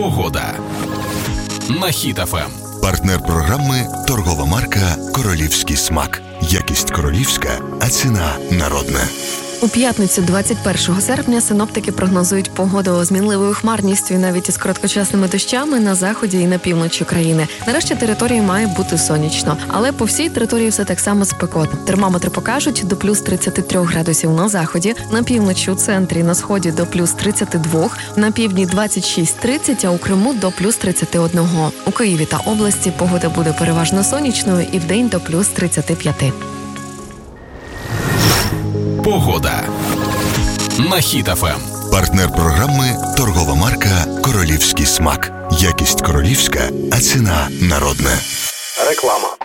Погода на Хіт ФМ. Партнер програми – торгова марка «Королівський смак». Якість королівська, а ціна народна. У п'ятницю 21 серпня синоптики прогнозують погоду з мінливою хмарністю і навіть із короткочасними дощами на заході і на півночі країни. Нарешті території має бути сонячно, але по всій території все так само спекотно. Термометри покажуть до плюс 33 градусів на заході, на півночі, у центрі, на сході до плюс 32, на півдні 26-30, а у Криму до плюс 31. У Києві та області погода буде переважно сонячною і вдень до плюс 35. Погода на Хіт ФМ. Партнер програми – торгова марка «Королівський смак». Якість королівська, а ціна народна. Реклама.